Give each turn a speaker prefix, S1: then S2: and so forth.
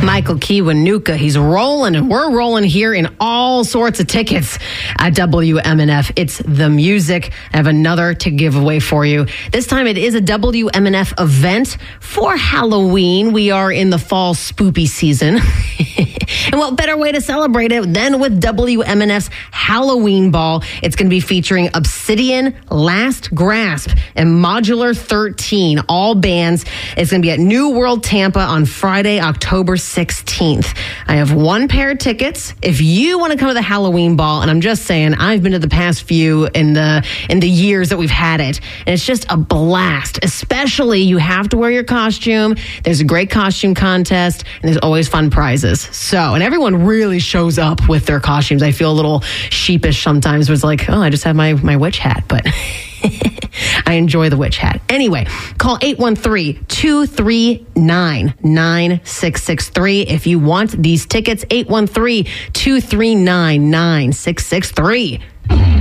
S1: Michael Kiwanuka, he's rolling, and we're rolling here in all sorts of tickets at WMNF. It's the music. I have another to give away for you. This time it is a WMNF event for Halloween. We are in the fall spoopy season. And what better way to celebrate it than with WMNF's Halloween Ball? It's going to be featuring Obsidian, Last Grasp, and Modular 13, all bands. It's going to be at New World Tampa on Friday, October 16th. I have one pair of tickets. If you want to come to the Halloween Ball, and I'm just saying, I've been to the past few in the years that we've had it, and it's just a blast. Especially, you have to wear your costume. There's a great costume contest, and there's always fun prizes. So, and everyone really shows up with their costumes. I feel a little sheepish sometimes. Where it's like, oh, I just have my witch hat, but I enjoy the witch hat. Anyway, call 813-239-9663 if you want these tickets. 813-239-9663.